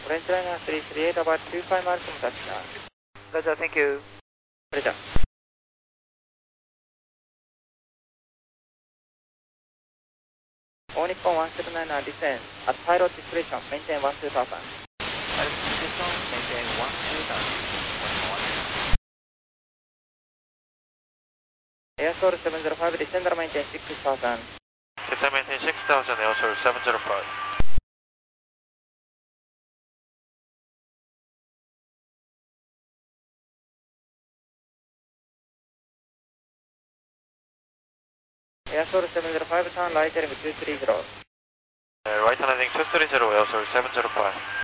French liner 338 about 25 miles from touchdown. Roger, thank you. Roger. All Nippon 179 descend at pilot discretion, maintain 12,000. Pilot discretion, maintain 12,000. Airsoil 705, descender maintain 6,000. Descend maintain 6,000, Airsoil 705. Airsoil 705, turn right heading 230. Right landing 230, Airsoil 705.